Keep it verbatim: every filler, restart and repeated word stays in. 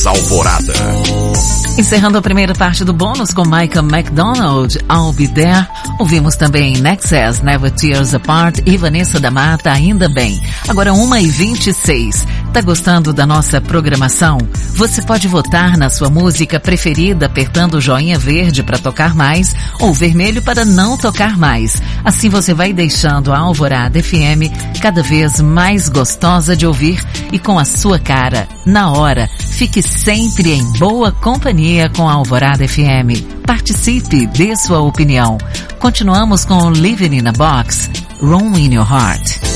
Alvorada. Encerrando a primeira parte do bônus com Michael McDonald, I'll Be There. Ouvimos também Nexus, Never Tears Apart e Vanessa da Mata, Ainda Bem. Agora uma e vinte e seis. Tá gostando da nossa programação? Você pode votar na sua música preferida apertando o joinha verde para tocar mais ou vermelho para não tocar mais. Assim você vai deixando a Alvorada F M cada vez mais gostosa de ouvir e com a sua cara, na hora. Fique sempre em boa companhia com a Alvorada F M. Participe, dê sua opinião. Continuamos com Living in a Box, Room in Your Heart.